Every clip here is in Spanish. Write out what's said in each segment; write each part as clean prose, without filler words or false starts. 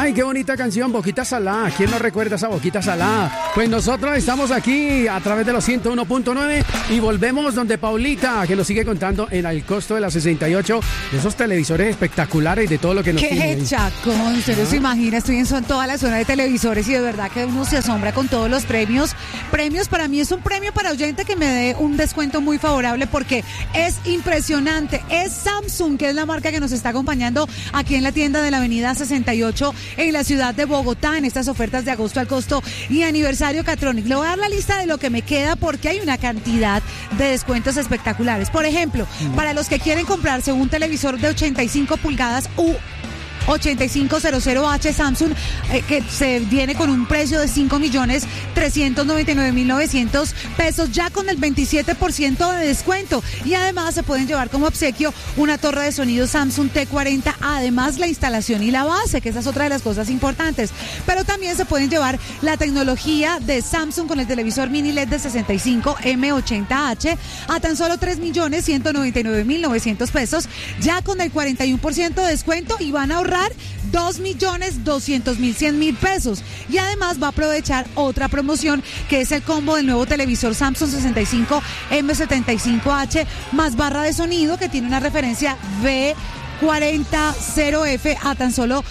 Ay, qué bonita canción, Boquita Salá. ¿Quién no recuerda esa Boquita Salá? Pues nosotros estamos aquí a través de los 101.9 y volvemos donde Paulita, que nos sigue contando en el costo de la 68, de esos televisores espectaculares, de todo lo que nos tiene. ¡Qué chacón! Usted no se imagina, estoy en toda la zona de televisores y de verdad que uno se asombra con todos los premios. Premios, para mí es un premio para oyente que me dé un descuento muy favorable porque es impresionante. Es Samsung, que es la marca que nos está acompañando aquí en la tienda de la avenida 68 en la ciudad de Bogotá, en estas ofertas de agosto al costo y aniversario Catronic. Le voy a dar la lista de lo que me queda porque hay una cantidad de descuentos espectaculares. Por ejemplo, para los que quieren comprarse un televisor de 85 pulgadas 8500H Samsung, que se viene con un precio de 5.399.900 pesos, ya con el 27% de descuento, y además se pueden llevar como obsequio una torre de sonido Samsung T40, además la instalación y la base, que esa es otra de las cosas importantes, pero también se pueden llevar la tecnología de Samsung con el televisor mini LED de 65 M80H a tan solo 3.199.900 pesos, ya con el 41% de descuento, y van a ahorrar 2.200.100 pesos. Y además va a aprovechar otra promoción, que es el combo del nuevo televisor Samsung 65 M75H más barra de sonido, que tiene una referencia V40F a tan solo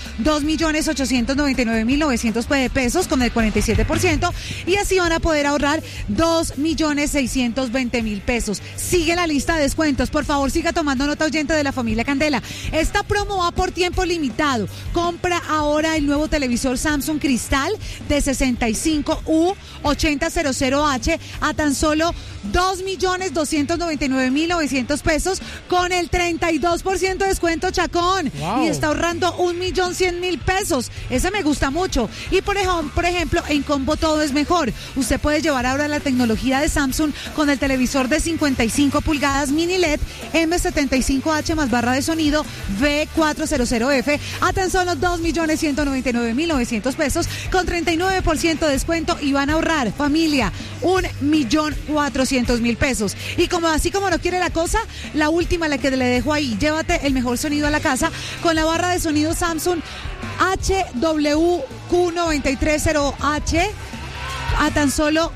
2.899.900 pesos con el 47%, y así van a poder ahorrar 2.620.000 pesos. Sigue la lista de descuentos, por favor siga tomando nota, oyente de la familia Candela. Esta promo va por tiempo limitado. Compra ahora el nuevo televisor Samsung Cristal de 65U 8000H a tan solo 2.299.900 pesos con el 32% de descuento, chacón. Wow. Y está ahorrando 1.100.000 pesos. Ese me gusta mucho. Y por ejemplo, en combo todo es mejor. Usted puede llevar ahora la tecnología de Samsung con el televisor de 55 pulgadas mini LED M75H más barra de sonido V400F a tan solo 2.199.900 pesos con 39% de descuento, y van a ahorrar, familia, 1.400.000 pesos. Y así como no quiere la cosa, la última, la que le dejo ahí, llévate el mejor sonido a la casa con la barra de sonido Samsung HWQ930H a tan solo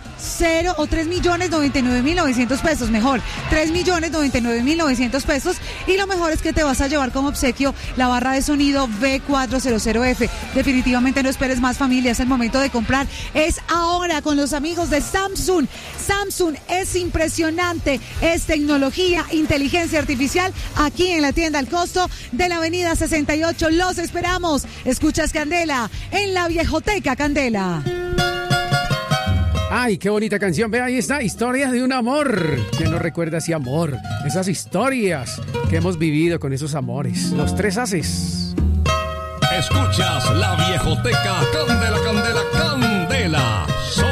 3.099.900 pesos, mejor, 3.099.900 pesos, y lo mejor es que te vas a llevar como obsequio la barra de sonido V400F. Definitivamente no esperes más, familia, es el momento de comprar, es ahora con los amigos de Samsung. Samsung es impresionante, es tecnología, inteligencia artificial, aquí en la tienda al costo de la avenida 68. Los esperamos. Escuchas Candela en la Viejoteca Candela. Ay, qué bonita canción. Ve, ahí está, historias de un amor. ¿Quién no recuerda ese amor? Esas historias que hemos vivido con esos amores. Los tres haces. Escuchas la Viejoteca Candela, Candela, Candela.